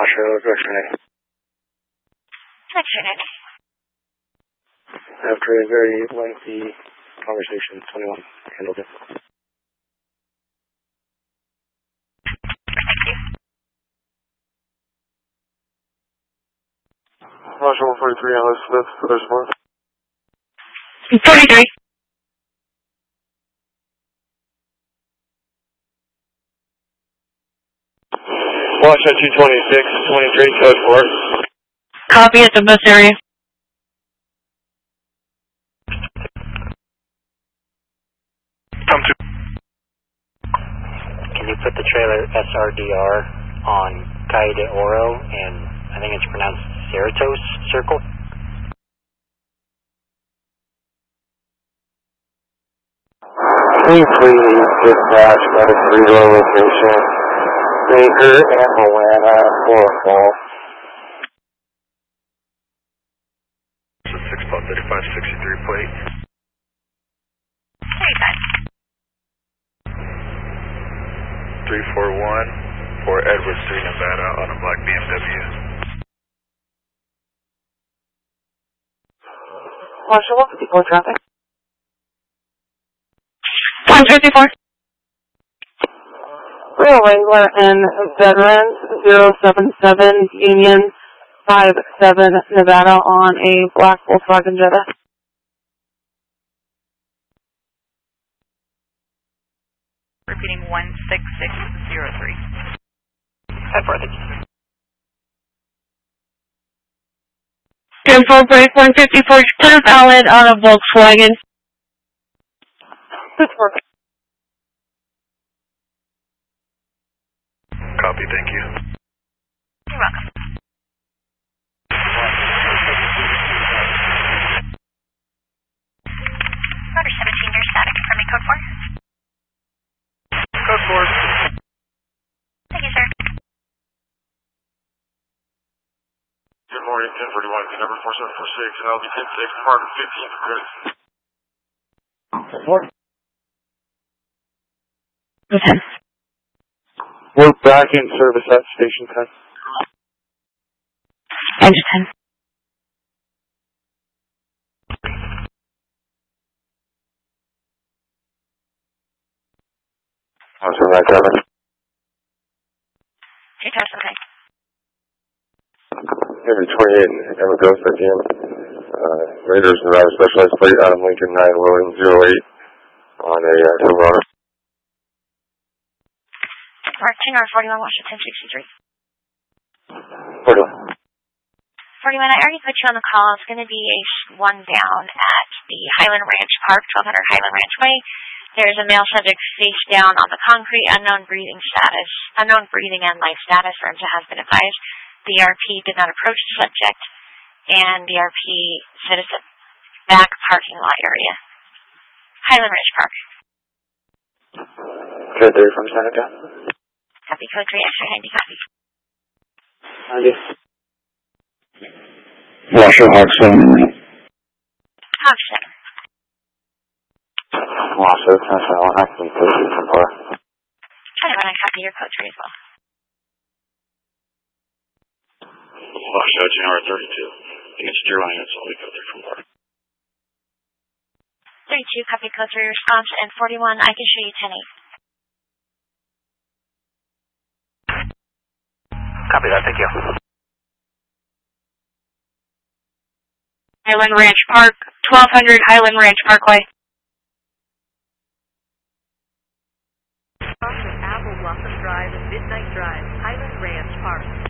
Washoe, direction A. Direction A. After a very lengthy conversation, 21 handled it. Washoe 143, Alice Smith, for their response. 43. Washoe 226, 23, code 4. Copy at the bus area. Come to. Can you put the trailer SRDR on Calle de Oro and I think it's pronounced Cerritos Circle? Please dispatch at a 3-row location. Baker and Moana, Fall. 6-3563 plate. 341 for Edward Street, Nevada on a black BMW. Washoe 154 traffic. 154. Real Wrangler and Veterans 077 Union 57 Nevada on a black Volkswagen Jetta. Repeating 16603. Hi, Farthing. 10-4 break 154, still valid on a Volkswagen. Pittsburgh. Copy, thank you. You're welcome. Motor 17, your static, confirming code 4. Code 4. Thank you, sir. Good morning, 1041, number 4746, and I'll be 10-6, part of 15 for good. What? Okay. We're back in service at Station 10. Engine 10. How's the right driver? Hey, Thomas, okay. Every 28, Emma Ghost at DM. Raiders Nevada Specialized Plate, Adam Lincoln 9, William 08 on a Silverado. Martin or 41 Washington 63. 41. 41, I already put you on the call. It's going to be a one down at the Highland Ranch Park, 1200 Highland Ranch Way. There's a male subject face down on the concrete, unknown breathing and life status. Ramsa has been advised. The RP did not approach the subject, and the RP said it's a back parking lot area. Highland Ranch Park. Code 3 from Seneca. Copy, code 3, extra handy copy. Washoe Hawk 7. Hawk 7. Washoe 10-1, I can push you from far. I want to copy your code 3 as well. Washoe, January 32. I think it's Deer Line, it's only code 3 from far. 32, copy code 3 response, and 41, I can show you 10-8. Copy that, thank you. Highland Ranch Park, 1200 Highland Ranch Parkway. Apple Blossom Drive and Midnight Drive, Highland Ranch Park.